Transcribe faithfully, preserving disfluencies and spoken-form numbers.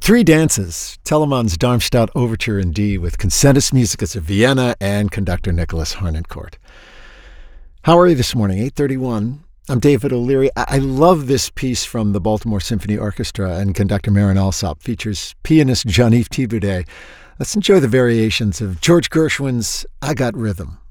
Three Dances, Telemann's Darmstadt Overture in D with Concertus Musicus of Vienna and conductor Nicholas Harnoncourt. How are you this morning? eight thirty-one. I'm David O'Leary. I-, I love this piece from the Baltimore Symphony Orchestra, and conductor Marin Alsop features pianist Jean-Yves Thibaudet. Let's enjoy the variations of George Gershwin's I Got Rhythm.